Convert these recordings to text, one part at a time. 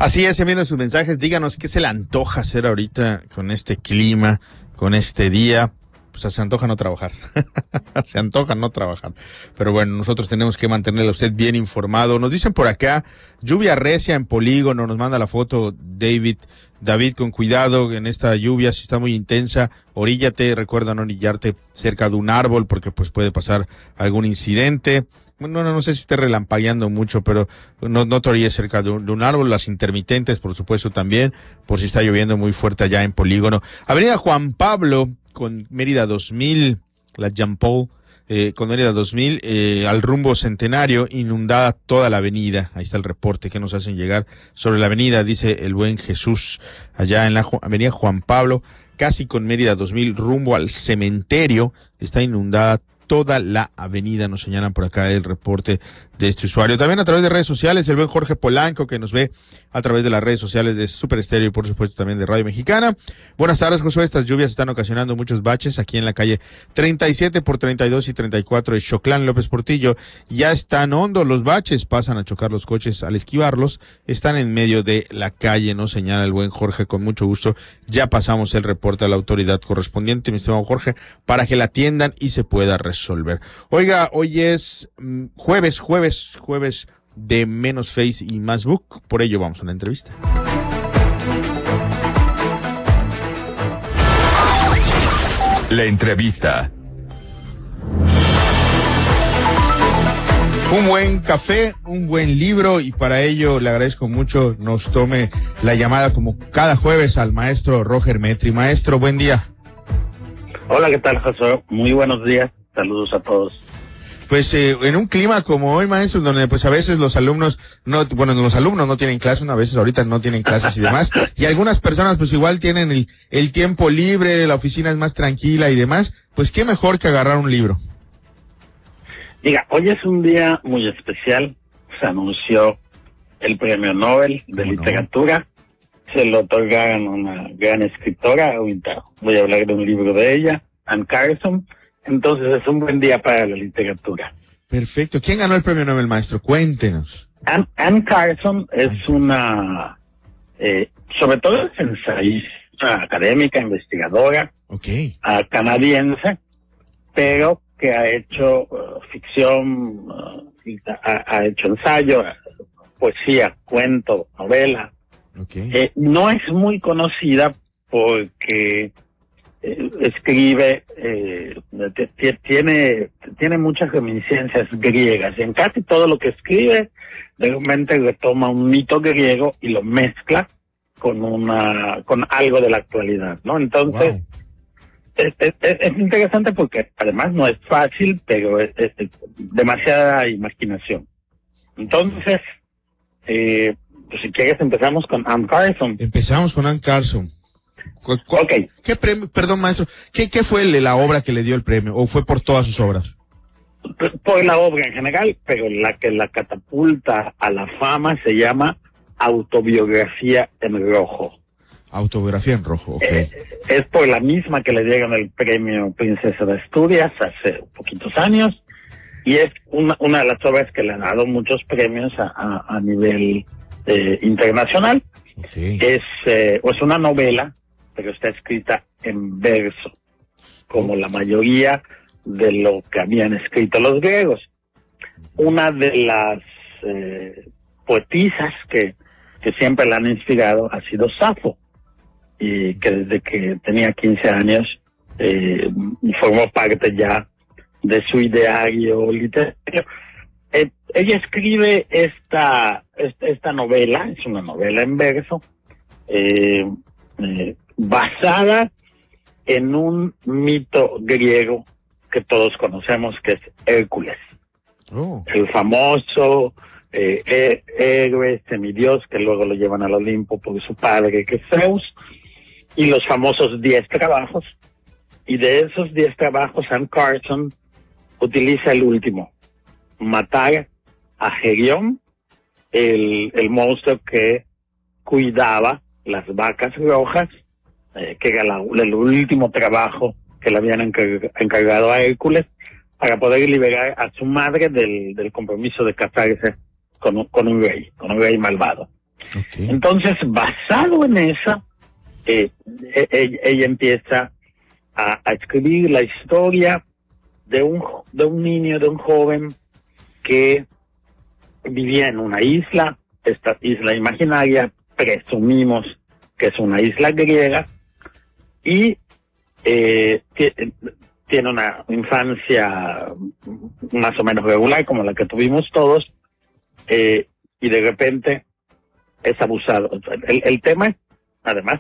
Así es, envíenos sus mensajes, díganos qué se le antoja hacer ahorita con este clima, con este día. Pues se antoja no trabajar, se antoja no trabajar. Pero bueno, nosotros tenemos que mantenerle a usted bien informado. Nos dicen por acá, lluvia recia en Polígono, nos manda la foto David, con cuidado en esta lluvia, si está muy intensa, oríllate, recuerda no orillarte cerca de un árbol porque pues puede pasar algún incidente. Bueno, no sé si esté relampagueando mucho, pero no te orilles cerca de un árbol. Las intermitentes, por supuesto, también, por si está lloviendo muy fuerte allá en Polígono. Avenida Juan Pablo, con Mérida 2000, la Jean Paul, con Mérida 2000, al rumbo Centenario, inundada toda la avenida. Ahí está el reporte que nos hacen llegar sobre la avenida, dice el buen Jesús, allá en la avenida Juan Pablo, casi con Mérida 2000, rumbo al cementerio, está inundada toda la avenida, nos señalan por acá el reporte de este usuario. También a través de redes sociales, el buen Jorge Polanco, que nos ve a través de las redes sociales de Super Estéreo y por supuesto también de Radio Mexicana. Buenas tardes, Josué. Estas lluvias están ocasionando muchos baches aquí en la calle 37 por 32 y 34 de Xoclán López Portillo. Ya están hondos los baches, pasan a chocar los coches al esquivarlos. Están en medio de la calle, nos señala el buen Jorge, con mucho gusto. Ya pasamos el reporte a la autoridad correspondiente, mi estimado Jorge, para que la atiendan y se pueda resolver. Oiga, hoy es jueves de Menos Face y Más Book, por ello vamos a la entrevista. La entrevista. Un buen café, un buen libro, y para ello le agradezco mucho nos tome la llamada como cada jueves al maestro Roger Metri. Maestro, buen día. Hola, ¿qué tal, José? Muy buenos días, saludos a todos. Pues en un clima como hoy, maestro, donde pues a veces los alumnos no tienen clases, a veces ahorita no tienen clases y demás, y algunas personas pues igual tienen el tiempo libre, la oficina es más tranquila y demás, pues qué mejor que agarrar un libro. Diga, hoy es un día muy especial, se anunció el Premio Nobel de Literatura, se lo otorgaron a una gran escritora, ahorita voy a hablar de un libro de ella, Anne Carson. Entonces es un buen día para la literatura. Perfecto. ¿Quién ganó el Premio Nobel, maestro? Cuéntenos. Anne Carson es una, sobre todo es ensayista, académica, investigadora, canadiense, pero que ha hecho ficción, ha hecho ensayo, poesía, cuento, novela. No es muy conocida porque escribe, tiene muchas reminiscencias griegas, y en casi todo lo que escribe de repente retoma un mito griego y lo mezcla con algo de la actualidad, ¿no? Entonces es interesante porque además no es fácil, pero es demasiada imaginación. Entonces pues si quieres empezamos con Anne Carson. Empezamos con Anne Carson. Okay. ¿Qué premio, perdón, maestro, qué fue la obra que le dio el premio, o fue por todas sus obras? Por la obra en general, pero la que la catapulta a la fama se llama Autobiografía en Rojo. Autobiografía en Rojo, es por la misma que le dieron el premio Princesa de Asturias hace poquitos años, y es una de las obras que le han dado muchos premios a nivel internacional. Es una novela, pero está escrita en verso, como la mayoría de lo que habían escrito los griegos. Una de las poetisas que siempre la han inspirado ha sido Safo, y que desde que tenía 15 años formó parte ya de su ideario literario. Ella escribe esta novela, es una novela en verso, basada en un mito griego que todos conocemos, que es Hércules. El famoso héroe semidios que luego lo llevan al Olimpo por su padre, que es Zeus, y los famosos 10 trabajos. Y de esos 10 trabajos, Anne Carson utiliza el último: matar a Gerión, el monstruo que cuidaba las vacas rojas, que era el último trabajo que le habían encargado a Hércules, para poder liberar a su madre del compromiso de casarse con un rey malvado. Okay. Entonces, basado en esa, ella empieza a escribir la historia de un niño, de un joven que vivía en una isla, esta isla imaginaria, presumimos que es una isla griega, y tiene una infancia más o menos regular, como la que tuvimos todos, y de repente es abusado. El tema es, además,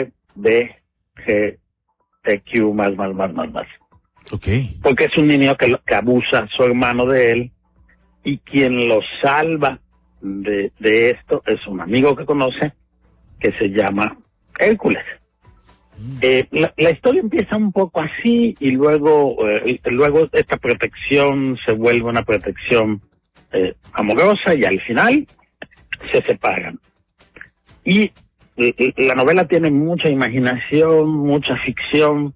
LGBTQ más. Okay. Porque es un niño que abusa a su hermano de él, y quien lo salva de esto es un amigo que conoce, que se llama Hércules. La historia empieza un poco así, y luego esta protección se vuelve una protección amorosa, y al final se separan. Y la novela tiene mucha imaginación, mucha ficción.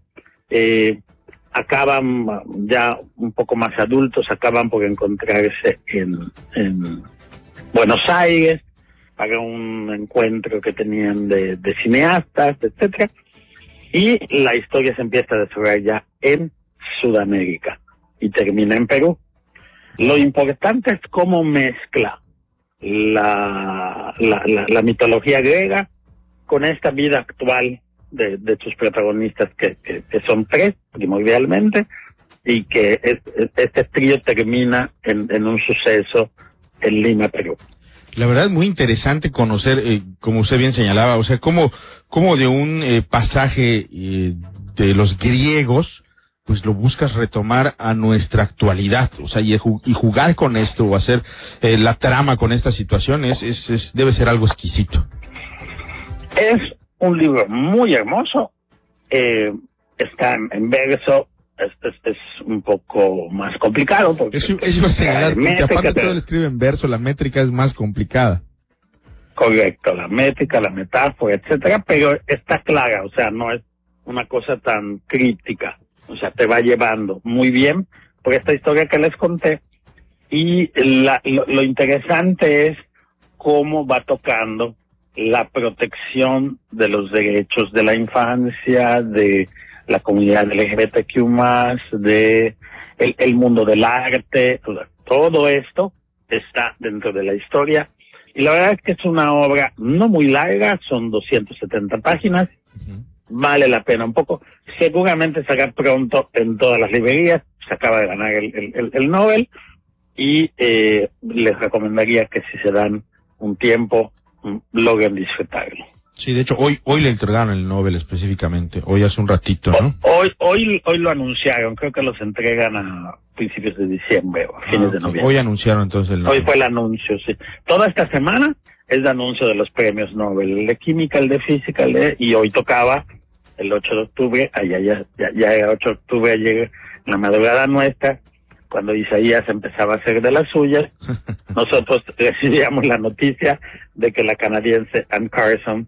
Acaban ya un poco más adultos, acaban por encontrarse en Buenos Aires para un encuentro que tenían de cineastas, etcétera, y la historia se empieza a desarrollar ya en Sudamérica y termina en Perú. Lo importante es cómo mezcla la mitología griega con esta vida actual de sus protagonistas, que son tres primordialmente, y que este trío termina en un suceso en Lima, Perú. La verdad es muy interesante conocer, como usted bien señalaba, o sea, cómo de un pasaje de los griegos, pues lo buscas retomar a nuestra actualidad, o sea, y jugar con esto, o hacer la trama con esta situación, debe ser algo exquisito. Es un libro muy hermoso, está en verso, es un poco más complicado. Porque eso iba a señalar, porque aparte todo lo escribe en verso, la métrica es más complicada. Correcto, la métrica, la metáfora, etcétera, pero está clara, o sea, no es una cosa tan críptica, o sea, te va llevando muy bien por esta historia que les conté, y lo interesante es cómo va tocando la protección de los derechos de la infancia, de la comunidad LGBTQ+, de el mundo del arte. Todo esto está dentro de la historia, y la verdad es que es una obra no muy larga, son 270 páginas, vale la pena un poco. Seguramente saca pronto en todas las librerías, se acaba de ganar el Nobel, y les recomendaría que si se dan un tiempo, logren disfrutarlo. Sí, de hecho, hoy le entregaron el Nobel específicamente, hoy hace un ratito, ¿no? Hoy lo anunciaron, creo que los entregan a principios de diciembre o a fines de noviembre. Hoy anunciaron entonces el Nobel. Hoy fue el anuncio, sí. Toda esta semana es de anuncio de los premios Nobel, el de Química, el de Física, y hoy tocaba el 8 de octubre, ya era 8 de octubre ayer, en la madrugada nuestra, cuando Isaías empezaba a hacer de las suyas. Nosotros recibíamos la noticia de que la canadiense Anne Carson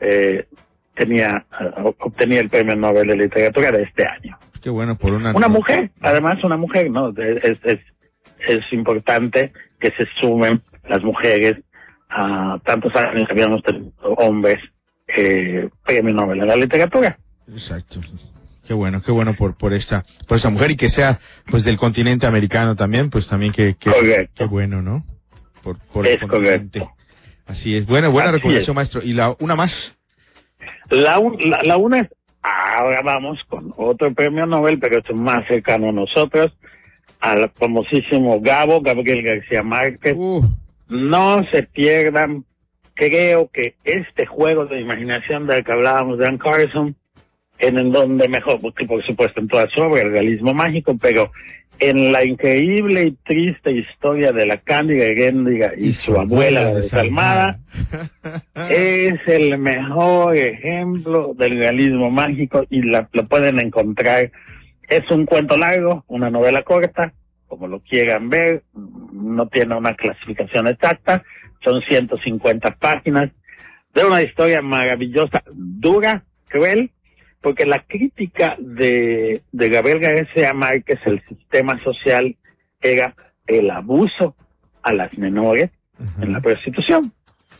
obtenía el premio Nobel de Literatura de este año. Qué bueno, por una mujer, además una mujer, ¿no? Es importante que se sumen las mujeres a tantos años que habíamos tenido hombres premio Nobel de la Literatura. Exacto. Qué bueno por esta mujer, y que sea pues del continente americano también, pues también qué bueno, ¿no? Por el continente. Correcto. Así es. Buena recomendación, maestro. ¿Y una más? La una es, ahora vamos con otro premio Nobel, pero esto es más cercano a nosotros, al famosísimo Gabriel García Márquez. No se pierdan, creo que este juego de imaginación del que hablábamos de Anne Carson, en donde mejor, porque por supuesto en toda su obra, el realismo mágico, pero en la increíble y triste historia de la Cándida Heréndira y su abuela, la desalmada, es el mejor ejemplo del realismo mágico, y lo pueden encontrar. Es un cuento largo, una novela corta, como lo quieran ver, no tiene una clasificación exacta, son 150 páginas, de una historia maravillosa, dura, cruel, porque la crítica de Gabriel García Márquez, el sistema social, era el abuso a las menores en la prostitución.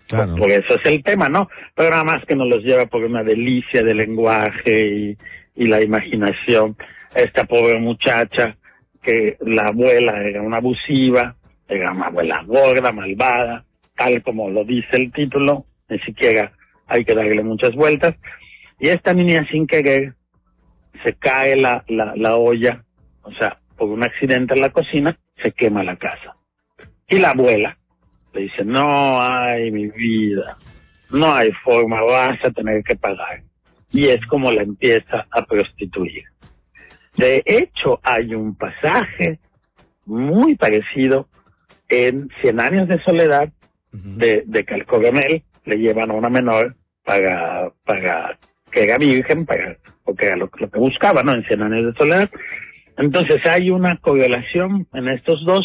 Claro. Por eso es el tema, ¿no? Pero nada más que nos los lleva por una delicia de lenguaje y la imaginación. Esta pobre muchacha, que la abuela era una abusiva, era una abuela gorda, malvada, tal como lo dice el título, ni siquiera hay que darle muchas vueltas. Y esta niña, sin querer, se cae la olla, o sea, por un accidente en la cocina, se quema la casa. Y la abuela le dice, no hay mi vida, no hay forma, vas a tener que pagar. Y es como la empieza a prostituir. De hecho, hay un pasaje muy parecido en 100 años de soledad de Calcogamel. Le llevan a una menor para que era virgen, porque era lo que buscaba, ¿no? En 100 años de soledad. Entonces hay una correlación en estos dos.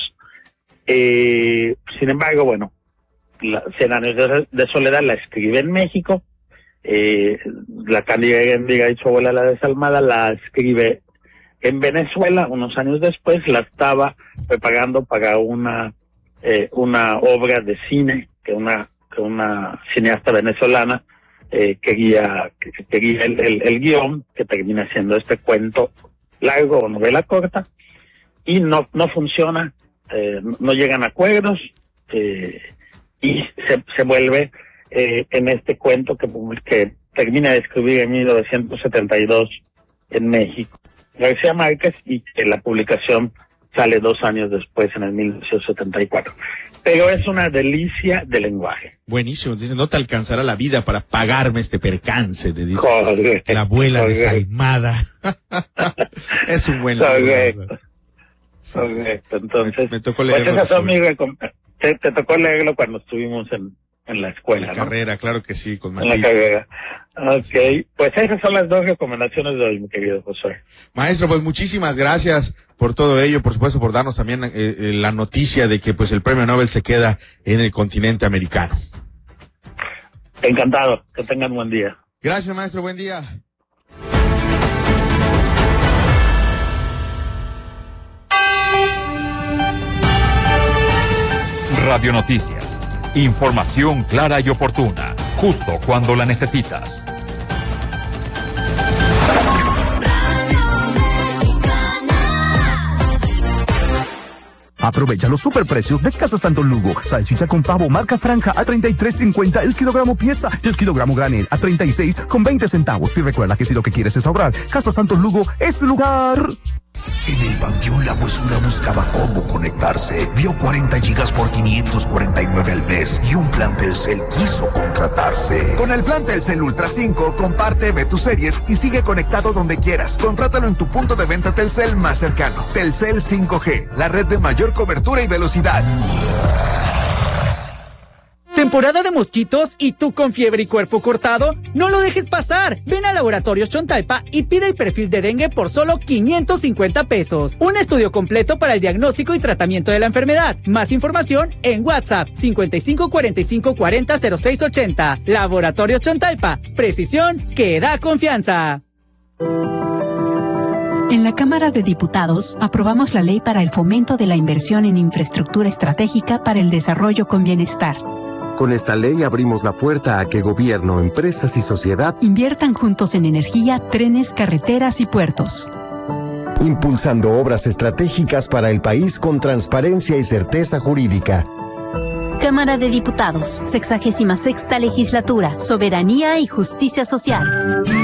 Sin embargo, bueno, 100 años de soledad la escribe en México. La Cándida Heréndira y su abuela la desalmada la escribe en Venezuela. Unos años después la estaba preparando para una obra de cine que una cineasta venezolana quería el guión, que termina siendo este cuento largo o novela corta, y no funciona, no llegan a acuerdos, y se vuelve en este cuento que termina de escribir en 1972 en México García Márquez, y que la publicación sale 2 años después, en el 1974. Pero es una delicia de lenguaje. Buenísimo, dice, no te alcanzará la vida para pagarme este percance, te dice Correcto, la abuela desalmada. Es un buen libro. Correcto, entonces, me tocó leerlo. Te tocó leerlo cuando estuvimos en la escuela, en la carrera, claro que sí, con Matías. En la carrera. Ok, pues esas son las 2 recomendaciones de hoy, mi querido José. Maestro, pues muchísimas gracias por todo ello, por supuesto por darnos también la noticia de que pues el premio Nobel se queda en el continente americano. Encantado, que tengan buen día. Gracias, maestro, buen día. Radio Noticias. Información clara y oportuna, justo cuando la necesitas. Aprovecha los superprecios de Casa Santo Lugo. Salchicha con pavo marca Franja a 33.50 el kilogramo pieza y el kilogramo granel a 36,20 centavos. Y recuerda que si lo que quieres es ahorrar, Casa Santo Lugo es el lugar. En el Panteón La Huesura buscaba cómo conectarse. Vio 40 gigas por 549 al mes y un plan Telcel quiso contratarse. Con el plan Telcel Ultra 5, comparte, ve tus series y sigue conectado donde quieras. Contrátalo en tu punto de venta Telcel más cercano. Telcel 5G, la red de mayor cobertura y velocidad. ¿Temporada de mosquitos y tú con fiebre y cuerpo cortado? ¡No lo dejes pasar! Ven a Laboratorios Chontalpa y pide el perfil de dengue por solo 550 pesos. Un estudio completo para el diagnóstico y tratamiento de la enfermedad. Más información en WhatsApp 55 45 40 06 80. Laboratorios Chontalpa. Precisión que da confianza. En la Cámara de Diputados aprobamos la ley para el fomento de la inversión en infraestructura estratégica para el desarrollo con bienestar. Con esta ley abrimos la puerta a que gobierno, empresas y sociedad inviertan juntos en energía, trenes, carreteras y puertos. Impulsando obras estratégicas para el país con transparencia y certeza jurídica. Cámara de Diputados, 66ª Legislatura, Soberanía y Justicia Social.